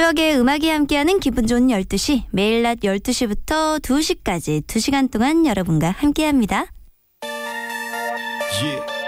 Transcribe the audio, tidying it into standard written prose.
추억의 음악이 함께하는 기분 좋은 12시, 매일 낮 12시부터 2시까지 2시간 동안 여러분과 함께합니다. Yeah.